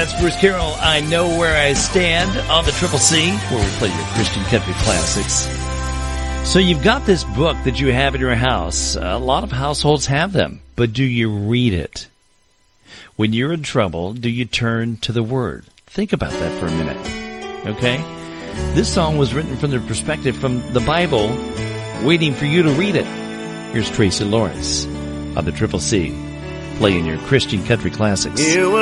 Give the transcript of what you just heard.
That's Bruce Carroll. I Know Where I Stand on the Triple C, where we play your Christian country classics. So you've got this book that you have in your house. A lot of households have them, but do you read it? When you're in trouble, do you turn to the Word? Think about that for a minute, okay? This song was written from the perspective from the Bible, waiting for you to read it. Here's Tracy Lawrence of the Triple C, playing your Christian country classics.